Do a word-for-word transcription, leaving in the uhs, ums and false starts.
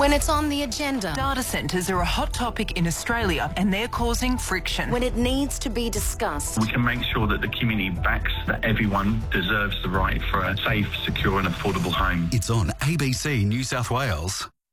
When it's on the agenda. Data centres are a hot topic in Australia and they're causing friction. When it needs to be discussed. We can make sure that the community backs that everyone deserves the right for a safe, secure and affordable home. It's on A B C New South Wales.